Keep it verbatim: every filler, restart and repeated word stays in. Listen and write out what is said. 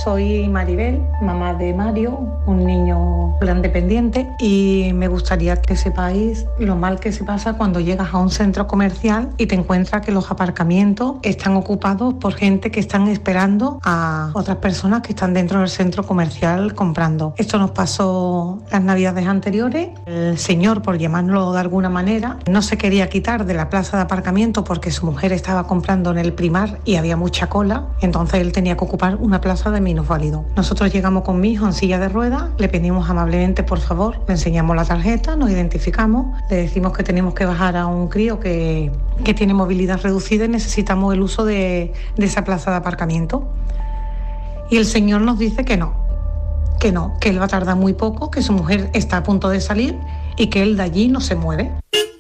Soy Maribel, mamá de Mario, un niño gran dependiente, y me gustaría que sepáis lo mal que se pasa cuando llegas a un centro comercial y te encuentras que los aparcamientos están ocupados por gente que están esperando a otras personas que están dentro del centro comercial comprando. Esto nos pasó las navidades anteriores. El señor, por llamarlo de alguna manera, no se quería quitar de la plaza de aparcamiento porque su mujer estaba comprando en el Primar y había mucha cola, entonces él tenía que ocupar una plaza de minusválidos. Nosotros llegamos con mi hijo en silla de ruedas, le pedimos amablemente por favor, le enseñamos la tarjeta, nos identificamos, le decimos que tenemos que bajar a un crío que, que tiene movilidad reducida y necesitamos el uso de, de esa plaza de aparcamiento. Y el señor nos dice que no, que no, que él va a tardar muy poco, que su mujer está a punto de salir y que él de allí no se mueve.